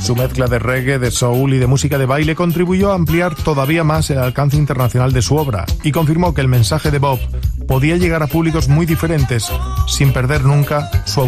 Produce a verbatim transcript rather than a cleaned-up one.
Su mezcla de reggae, de soul y de música de baile contribuyó a ampliar todavía más el alcance internacional de su obra y confirmó que el mensaje de Bob podía llegar a públicos muy diferentes sin perder nunca su